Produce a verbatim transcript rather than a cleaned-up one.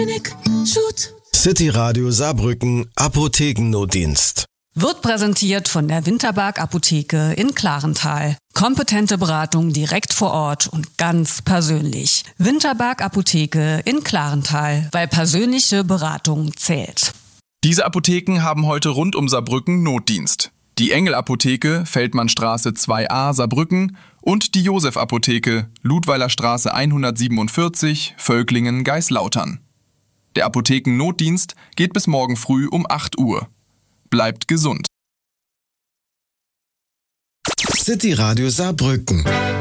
City Radio Saarbrücken Apothekennotdienst. Wird präsentiert von der Winterberg Apotheke in Klarenthal. Kompetente Beratung direkt vor Ort und ganz persönlich. Winterberg Apotheke in Klarenthal, weil persönliche Beratung zählt. Diese Apotheken haben heute rund um Saarbrücken Notdienst. Die Engel-Apotheke, Feldmannstraße zwei a, Saarbrücken und die Josef-Apotheke, Ludweiler Straße hundertsiebenundvierzig, Völklingen, Geislautern. Der Apothekennotdienst geht bis morgen früh um acht Uhr. Bleibt gesund. City Radio Saarbrücken.